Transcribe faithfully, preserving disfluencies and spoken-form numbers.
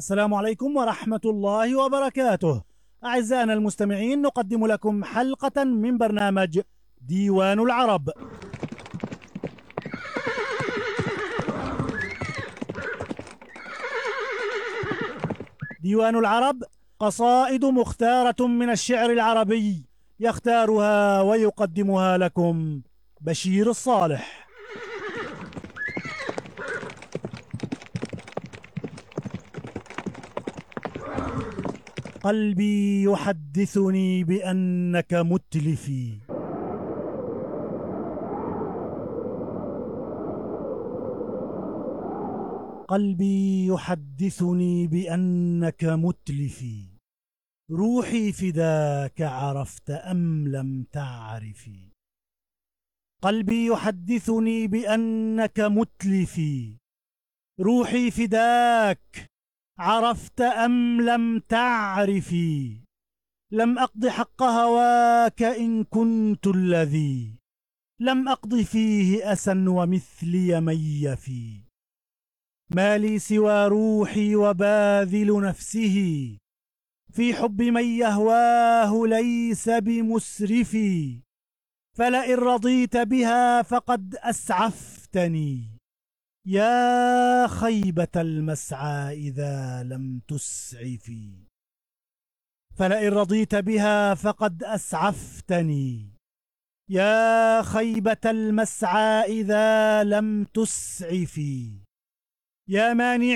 السلام عليكم ورحمة الله وبركاته. أعزائنا المستمعين، نقدم لكم حلقة من برنامج ديوان العرب. ديوان العرب قصائد مختارة من الشعر العربي، يختارها ويقدمها لكم بشير الصالح. قلبي يحدثني بأنك متلفي، قلبي يحدثني بأنك متلفي، روحي فداك عرفت أم لم تعرفي. قلبي يحدثني بأنك متلفي، روحي فداك عرفت أم لم تعرفي. لم أقض حق هواك إن كنت الذي لم أقض فيه أسا ومثلي من يفي. ما لي سوى روحي وباذل نفسه، في حب من يهواه ليس بمسرفي. فلئن رضيت بها فقد أسعفتني، يا خيبة المسعى إذا لم تسعفي. فلئن رضيت بها فقد أسعفتني، يا خيبة المسعى إذا لم تسعفي. يا مانع